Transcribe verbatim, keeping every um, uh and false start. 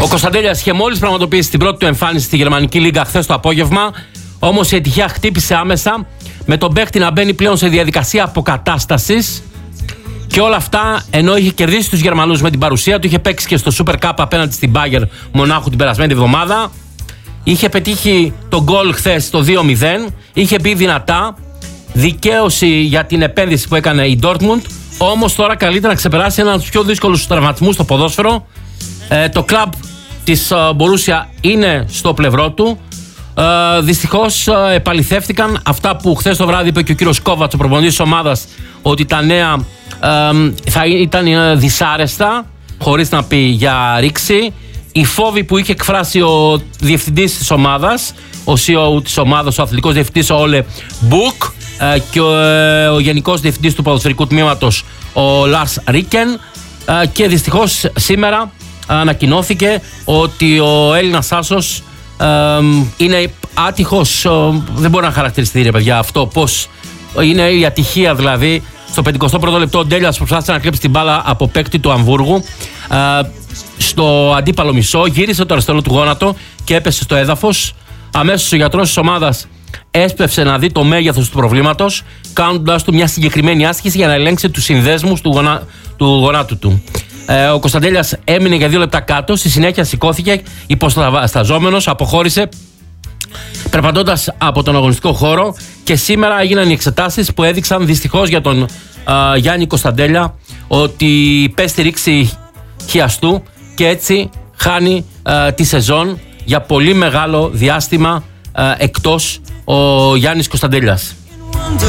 Ο Κωνσταντέλιας είχε μόλις πραγματοποιήσει την πρώτη του εμφάνιση στη Γερμανική Λίγκα χθες το απόγευμα, όμως η ατυχία χτύπησε άμεσα, με τον παίκτη να μπαίνει πλέον σε διαδικασία αποκατάστασης. Και όλα αυτά ενώ είχε κερδίσει τους Γερμανούς με την παρουσία του, είχε παίξει και στο Super Cup απέναντι στην Bayern Μονάχου την περασμένη εβδομάδα. Είχε πετύχει τον γκολ χθες το δύο μηδέν, είχε μπει δυνατά. Δικαίωση για την επένδυση που έκανε η Dortmund. Όμως τώρα καλείται να ξεπεράσει έναν από τους πιο δύσκολους τραυματισμούς στο ποδόσφαιρο. Ε, το κλαμπ της Μπορούσια είναι στο πλευρό του. Ε, δυστυχώς ε, επαληθεύτηκαν αυτά που χθες το βράδυ είπε και ο κύριος Κόβατς, ο προπονητής της ομάδας, ότι τα νέα ε, θα ήταν δυσάρεστα, χωρίς να πει για ρήξη. Οι φόβοι που είχε εκφράσει ο διευθυντής της ομάδας, ο σι ι ο της ομάδας, ο αθλητικός διευθυντής ο Όλε Μπουκ, ε, και ο, ε, ο γενικός διευθυντής του ποδοσφαιρικού τμήματος, ο Λάρς Ρίκεν, ε, και δυστυχώς σήμερα ανακοινώθηκε ότι ο Έλληνας άσος ε, είναι άτυχος. Ε, δεν μπορεί να χαρακτηριστεί, ρε παιδιά, αυτό πώς είναι η ατυχία. Δηλαδή στο πενηκοστό πρώτο λεπτό ο Ντέλιας προσπάθησε να κλέψει την μπάλα από παίκτη του Αμβούργου ε, στο αντίπαλο μισό, γύρισε το αριστερό του γόνατο και έπεσε στο έδαφος. Αμέσως ο γιατρός της ομάδας έσπευσε να δει το μέγεθος του προβλήματος, κάνοντας του μια συγκεκριμένη άσκηση για να ελέγξει τους συνδέσμους του, γονα... του γονάτου του. Ε, ο Κωνσταντέλιας έμεινε για δύο λεπτά κάτω, στη συνέχεια σηκώθηκε υποσταζόμενος, αποχώρησε περπατώντας από τον αγωνιστικό χώρο, και σήμερα έγιναν οι εξετάσεις που έδειξαν δυστυχώς για τον α, Γιάννη Κωνσταντέλια ότι πέστη ρήξη χιαστού και έτσι χάνει α, τη σεζόν για πολύ μεγάλο διάστημα α, εκτός ο Γιάννης Κωνσταντέλιας.